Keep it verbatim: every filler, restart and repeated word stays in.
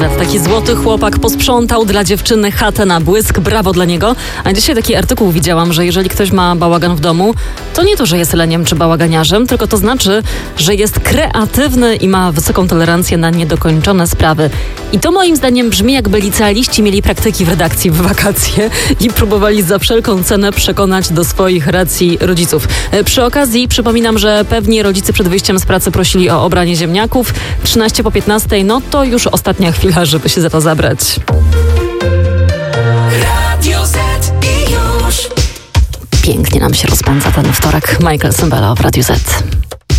Taki złoty chłopak posprzątał dla dziewczyny chatę na błysk, brawo dla niego. A dzisiaj taki artykuł widziałam, że jeżeli ktoś ma bałagan w domu, to nie to, że jest leniem czy bałaganiarzem, tylko to znaczy, że jest kreatywny i ma wysoką tolerancję na niedokończone sprawy. I to moim zdaniem brzmi, jakby licealiści mieli praktyki w redakcji w wakacje i próbowali za wszelką cenę przekonać do swoich racji rodziców. Przy okazji przypominam, że pewnie rodzice przed wyjściem z pracy prosili o obranie ziemniaków. trzynaście po piętnastej, no to już ostatnia chwila, żeby się za to zabrać. Radio Z i już. Pięknie nam się rozpędza ten wtorek. Michael Sembello w Radiu Z.